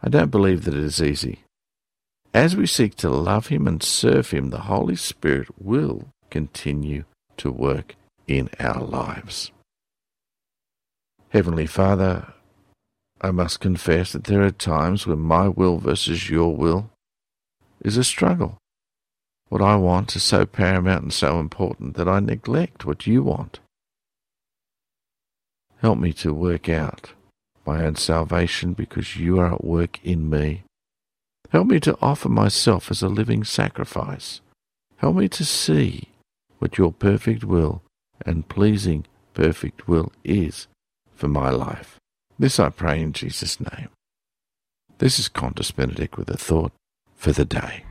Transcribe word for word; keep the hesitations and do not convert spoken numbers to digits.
I don't believe that it is easy. As we seek to love him and serve him, the Holy Spirit will continue to work in our lives. Heavenly Father, I must confess that there are times when my will versus your will is a struggle. What I want is so paramount and so important that I neglect what you want. Help me to work out my own salvation because you are at work in me. Help me to offer myself as a living sacrifice. Help me to see what your perfect will and pleasing perfect will is for my life. This I pray in Jesus' name. This is Qantas Benedict with a thought for the day.